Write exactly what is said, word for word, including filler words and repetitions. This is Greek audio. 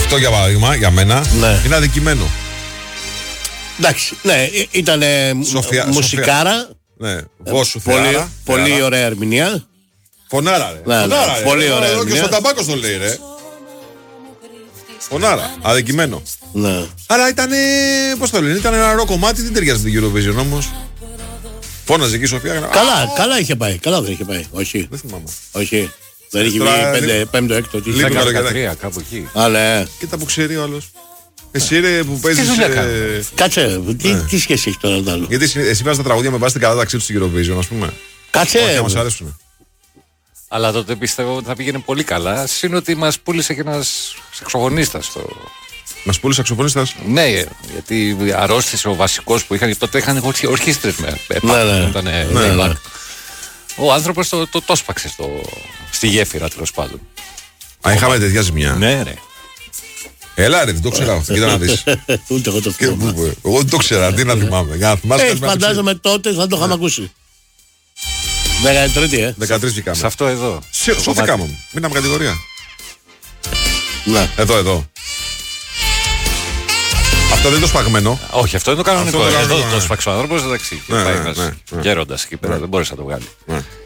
Αυτό για παράδειγμα, για μένα, ναι. είναι αδικημένο. Εντάξει, ναι, ήταν μουσικάρα. Ναι, Βόσου πολύ, θεάρα, πολύ θεάρα. ωραία ερμηνεία. Φωνάρα, ρε. Ναι, Φωνάρα, ναι, ρε. πολύ ωραία Και ερμηνεία. στο ταμπάκο το λέει, ρε. Φωνάρα, αδικημένο. Ναι. Αλλά ήταν, πώς το λένε, ήταν ένα ρο κομμάτι, δεν ταιριάζει στην Eurovision όμως. Φώναζε εκεί η Σοφία. Καλά, καλά είχε πάει, καλά δεν είχε πάει. Όχι. Δεν θυμάμαι. Όχι. Δεν είχε βγει πέντε, πέμπτο, έκτο. Λίγο δεκατρία, κάπου εκεί. Α, ναι. Κοίτα που ξέρει ο άλλος. Εσύ ρε που παίζεις. Ε... Κάτσε, τι, τι σχέση έχει τώρα το άλλο. Γιατί εσύ, εσύ βάζεις τα τραγούδια με βάση την κατάταξή του στην Eurovision, ας πούμε. Κάτσε. Όχι, μας αρέσουν. Αλλά τότε πιστεύω ότι θα πήγαινε πολύ καλά. Συν ότι μας πούλησε και ένας σαξοφωνίστας. Το... Μας πούλησε σαξοφωνίστας. Ναι, γιατί αρρώστησε ο βασικός που είχαν. Τότε είχαν ορχήστρες με. Ναι, ναι. Ήταν, ναι, ναι. Ο άνθρωπος το, το, το σπάξε στο, στη γέφυρα τέλος πάντων. Α, είχαμε τέτοια ζημιά. Ναι, ρε. Έλα ρε, δεν το ξέρα αυτό. Κοίτα να δεις. Ούτε εγώ το θυμάμαι. Εγώ δεν το ξέρα, τι να θυμάμαι. Ε, φαντάζομαι τότε θα το είχαμε ακούσει. δεκατρία, ε. δεκατρία βγήκαμε. Σε αυτό εδώ. Σώθηκαμε μου. Μείναμε κατηγορία. Ναι. Εδώ, εδώ. Αυτό δεν είναι το σπαγμένο. Όχι, αυτό είναι το κανονικό. Αυτό είναι το Εδώ κανονικό, το ναι. σπαξό άνθρωπος, εντάξει. Ναι, Πάει ναι, ένας ναι, ναι. γέροντας εκεί πέρα, δεν μπορείς να το βγάλει. Ναι.